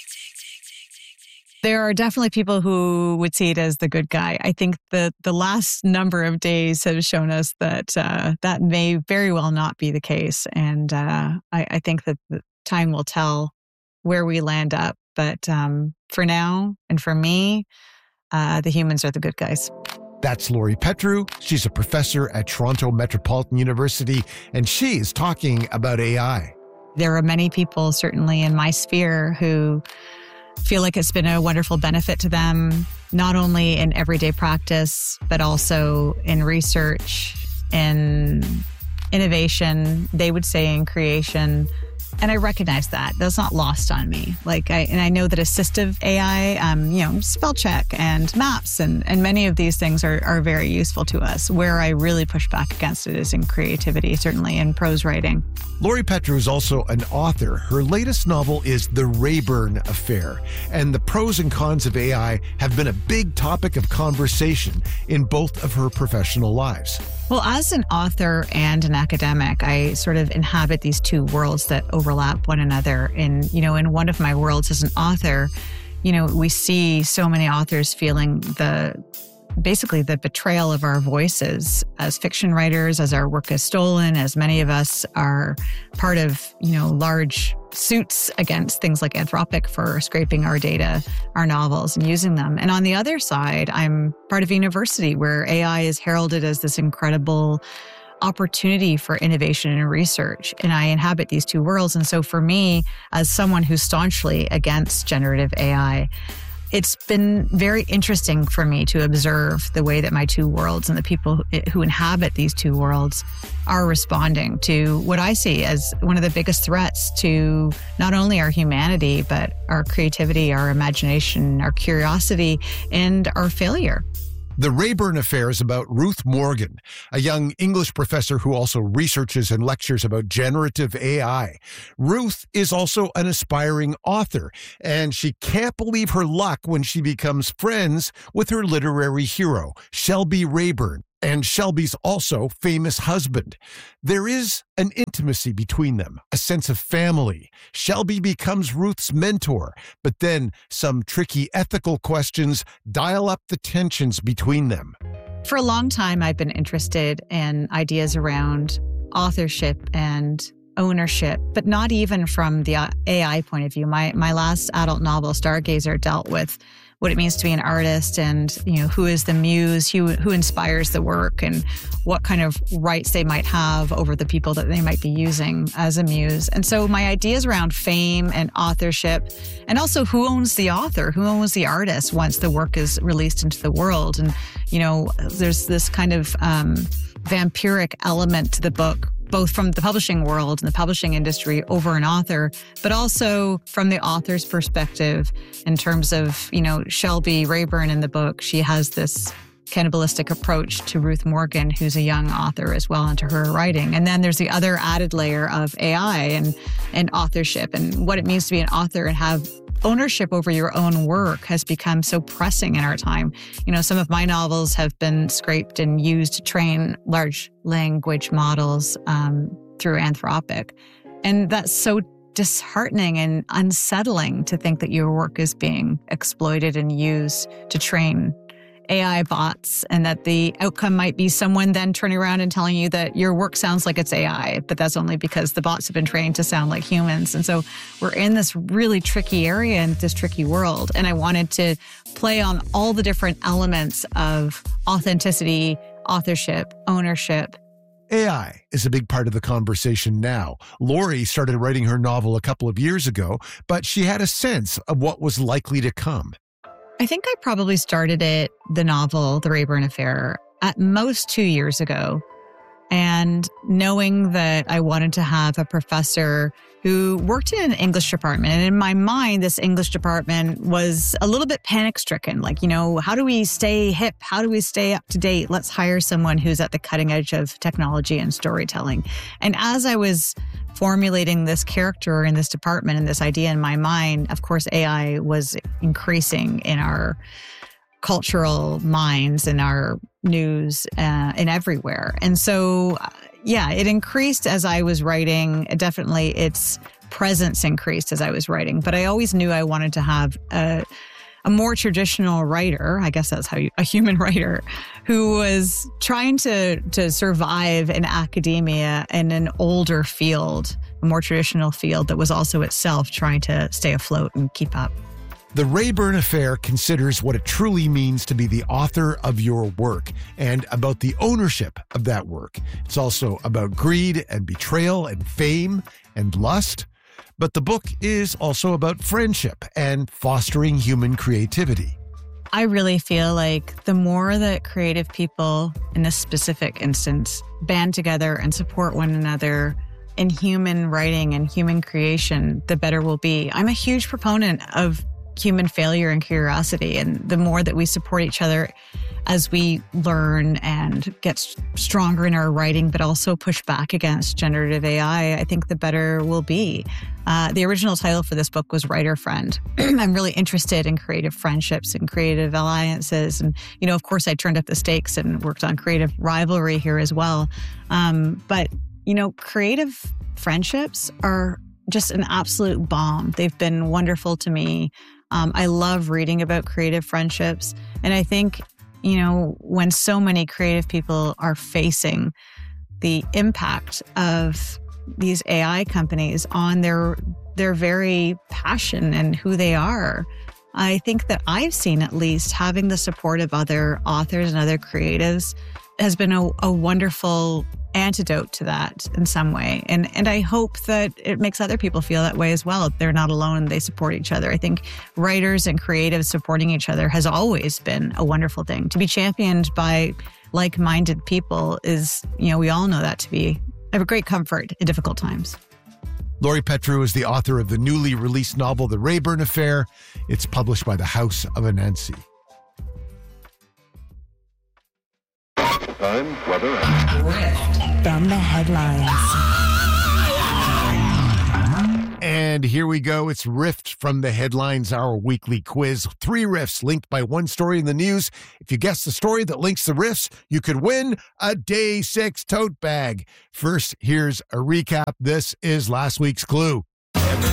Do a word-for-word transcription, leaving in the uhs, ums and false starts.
There are definitely people who would see it as the good guy. I think the the last number of days have shown us that uh, that may very well not be the case. And uh, I, I think that the time will tell where we land up. But um, for now, and for me, uh, the humans are the good guys. That's Lori Petru. She's a professor at Toronto Metropolitan University, and she is talking about A I. There are many people, certainly in my sphere, who feel like it's been a wonderful benefit to them, not only in everyday practice, but also in research, in innovation, they would say in creation. And I recognize that. That's not lost on me. Like, I, and I know that assistive A I, um, you know, spell check and maps and, and many of these things are, are very useful to us. Where I really push back against it is in creativity, certainly in prose writing. Lori Petru is also an author. Her latest novel is The Rayburn Affair, and the pros and cons of A I have been a big topic of conversation in both of her professional lives. Well, as an author and an academic, I sort of inhabit these two worlds that overlap one another. And, you know, in one of my worlds as an author, you know, we see so many authors feeling the basically the betrayal of our voices as fiction writers, as our work is stolen, as many of us are part of, you know, large suits against things like Anthropic for scraping our data, our novels, and using them. And on the other side, I'm part of a university where A I is heralded as this incredible opportunity for innovation and research. And I inhabit these two worlds. And so for me, as someone who's staunchly against generative A I, it's been very interesting for me to observe the way that my two worlds and the people who inhabit these two worlds are responding to what I see as one of the biggest threats to not only our humanity, but our creativity, our imagination, our curiosity, and our failure. The Rayburn Affair is about Ruth Morgan, a young English professor who also researches and lectures about generative A I. Ruth is also an aspiring author, and she can't believe her luck when she becomes friends with her literary hero, Shelby Rayburn, and Shelby's also famous husband. There is an intimacy between them, a sense of family. Shelby becomes Ruth's mentor, but then some tricky ethical questions dial up the tensions between them. For a long time, I've been interested in ideas around authorship and ownership, but not even from the A I point of view. My my last adult novel, Stargazer, dealt with what it means to be an artist and, you know, who is the muse, who, who inspires the work, and what kind of rights they might have over the people that they might be using as a muse. And so my ideas around fame and authorship, and also who owns the author, who owns the artist once the work is released into the world. And, you know, there's this kind of um, vampiric element to the book, both from the publishing world and the publishing industry over an author, but also from the author's perspective in terms of, you know, Shelby Rayburn in the book. She has this cannibalistic approach to Ruth Morgan, who's a young author as well, and to her writing. And then there's the other added layer of A I and, and authorship and what it means to be an author and have ownership over your own work has become so pressing in our time. You know, some of my novels have been scraped and used to train large language models um, through Anthropic. And that's so disheartening and unsettling to think that your work is being exploited and used to train A I bots, and that the outcome might be someone then turning around and telling you that your work sounds like it's A I, but that's only because the bots have been trained to sound like humans. And so we're in this really tricky area and this tricky world. And I wanted to play on all the different elements of authenticity, authorship, ownership. A I is a big part of the conversation now. Lori started writing her novel a couple of years ago, but she had a sense of what was likely to come. I think I probably started it, the novel, The Rayburn Affair, at most two years ago. And knowing that I wanted to have a professor who worked in an English department. And in my mind, this English department was a little bit panic-stricken. Like, you know, how do we stay hip? How do we stay up to date? Let's hire someone who's at the cutting edge of technology and storytelling. And as I was formulating this character in this department and this idea in my mind, of course, A I was increasing in our cultural minds, in our news, uh, and everywhere. And so, uh, yeah, it increased as I was writing. Definitely, it's presence increased as I was writing. But I always knew I wanted to have a, a more traditional writer, I guess that's how you, a human writer, who was trying to, to survive in academia in an older field, a more traditional field that was also itself trying to stay afloat and keep up. The Rayburn Affair considers what it truly means to be the author of your work and about the ownership of that work. It's also about greed and betrayal and fame and lust. But the book is also about friendship and fostering human creativity. I really feel like the more that creative people, in this specific instance, band together and support one another in human writing and human creation, the better we'll be. I'm a huge proponent of human failure and curiosity. And the more that we support each other as we learn and get stronger in our writing, but also push back against generative A I, I think the better we'll be. Uh, the original title for this book was Writer Friend. I'm really interested in creative friendships and creative alliances. And, you know, of course, I turned up the stakes and worked on creative rivalry here as well. Um, but, you know, creative friendships are just an absolute bomb. They've been wonderful to me. Um, I love reading about creative friendships. And I think, you know, when so many creative people are facing the impact of these A I companies on their their very passion and who they are, I think that I've seen, at least, having the support of other authors and other creatives has been a, a wonderful antidote to that in some way. And and I hope that it makes other people feel that way as well. They're not alone. They support each other. I think writers and creatives supporting each other has always been a wonderful thing. To be championed by like-minded people is, you know, we all know that to be a great comfort in difficult times. Laurie Petru is the author of the newly released novel, The Rayburn Affair. It's published by the House of Anansi. Time, weather, and Rift from the headlines. And here we go. It's Rift from the Headlines, our weekly quiz. Three riffs linked by one story in the news. If you guess the story that links the riffs, you could win a Day six tote bag. First, here's a recap. This is last week's clue.